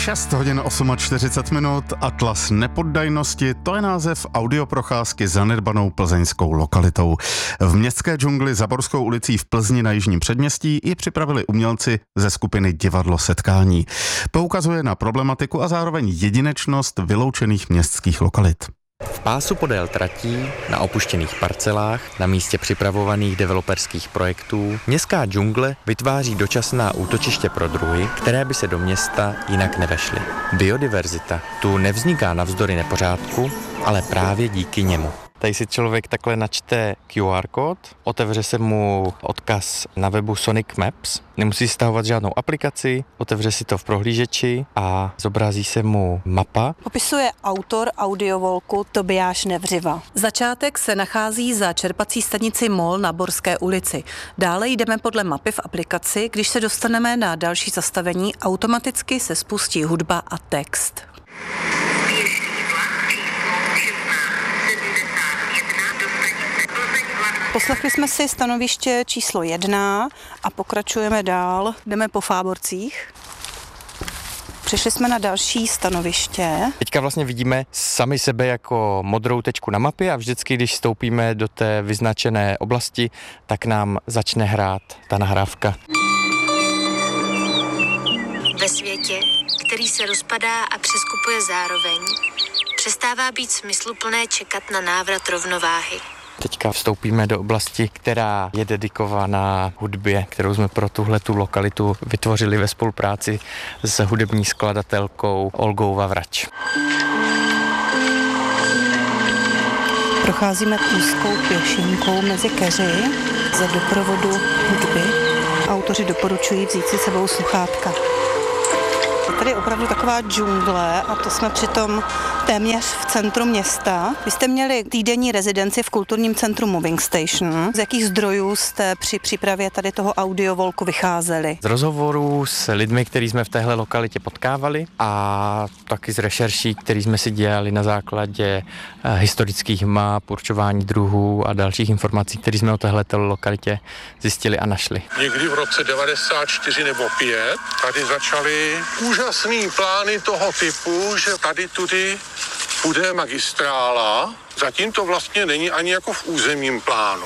6 hodin 48 Atlas nepoddajnosti, to je název audioprocházky zanedbanou plzeňskou lokalitou. V městské džungli za Borskou ulicí v Plzni na jižním předměstí ji připravili umělci ze skupiny Divadlo setkání. Poukazuje na problematiku a zároveň jedinečnost vyloučených městských lokalit. V pásu podél tratí, na opuštěných parcelách, na místě připravovaných developerských projektů, městská džungle vytváří dočasná útočiště pro druhy, které by se do města jinak nevešly. Biodiverzita tu nevzniká navzdory nepořádku, ale právě díky němu. Tady si člověk takhle načte QR kód, otevře se mu odkaz na webu Sonic Maps, nemusí stahovat žádnou aplikaci, otevře si to v prohlížeči a zobrazí se mu mapa. Popisuje autor audiovolku Tobiáš Nevřiva. Začátek se nachází za čerpací stanici MOL na Borské ulici. Dále jdeme podle mapy v aplikaci, když se dostaneme na další zastavení, automaticky se spustí hudba a text. Poslechli jsme si stanoviště číslo 1 a pokračujeme dál. Jdeme po Fáborcích. Přišli jsme na další stanoviště. Teďka vlastně vidíme sami sebe jako modrou tečku na mapě a vždycky, když vstoupíme do té vyznačené oblasti, tak nám začne hrát ta nahrávka. Ve světě, který se rozpadá a přeskupuje zároveň, přestává být smysluplné čekat na návrat rovnováhy. Teďka vstoupíme do oblasti, která je dedikovaná hudbě, kterou jsme pro tuhletu lokalitu vytvořili ve spolupráci s hudební skladatelkou Olgou Vavrač. Procházíme úzkou pěšinkou mezi keři za doprovodu hudby. Autoři doporučují vzít si sebou sluchátka. Tady je opravdu taková džungle a to jsme přitom téměř v centru města. Vy jste měli týdenní rezidenci v kulturním centru Moving Station. Z jakých zdrojů jste při přípravě tady toho audiovolku vycházeli? Z rozhovorů s lidmi, který jsme v téhle lokalitě potkávali a taky z rešerší, který jsme si dělali na základě historických map, určování druhů a dalších informací, které jsme o téhleté lokalitě zjistili a našli. Někdy v roce 94 nebo 5 tady začaly úžasný plány toho typu, že tady tudy bude magistrála. Zatím to vlastně není ani jako v územním plánu.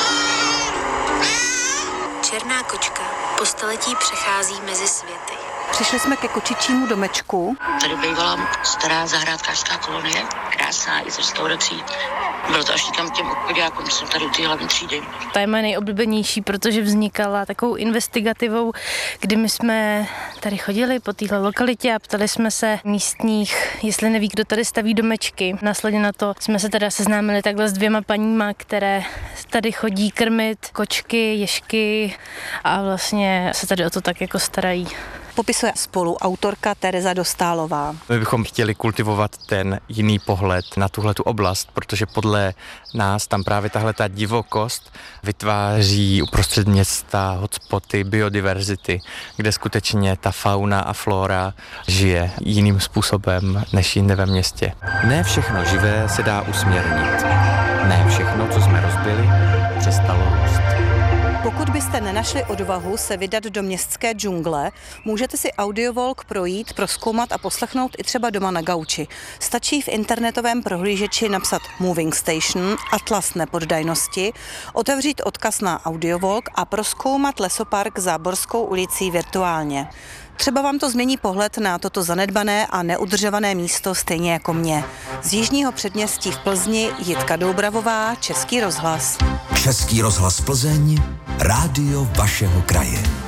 Černá kočka po staletí přechází mezi světy. Přišli jsme ke kočičímu domečku. Tady bývala stará zahrádkářská kolonie, krásná i s restaurací. Bylo to až tam těm obchodákům, jsou tady ty hlavní třídy. Ta je moje nejoblíbenější, protože vznikala takovou investigativou, kdy my jsme tady chodili po téhle lokalitě a ptali jsme se místních, jestli neví, kdo tady staví domečky. Následně na to jsme se teda seznámili takhle s 2 paníma, které tady chodí krmit kočky, ježky a vlastně se tady o to tak jako starají. Popisuje spoluautorka Tereza Dostálová. My bychom chtěli kultivovat ten jiný pohled na tuhletu oblast, protože podle nás tam právě tahleta divokost vytváří uprostřed města hotspoty biodiverzity, kde skutečně ta fauna a flora žije jiným způsobem než jinde ve městě. Ne všechno živé se dá usměrnit. Ne všechno, co jsme rozbili, přestalo růst. Pokud byste nenašli odvahu se vydat do městské džungle, můžete si audiovolk projít, prozkoumat a poslechnout i třeba doma na gauči. Stačí v internetovém prohlížeči napsat Moving Station, Atlas nepoddajnosti, otevřít odkaz na audiovolk a prozkoumat lesopark za Borskou ulicí virtuálně. Třeba vám to změní pohled na toto zanedbané a neudržované místo stejně jako mě. Z jižního předměstí v Plzni Jitka Doubravová, Český rozhlas. Český rozhlas Plzeň, rádio vašeho kraje.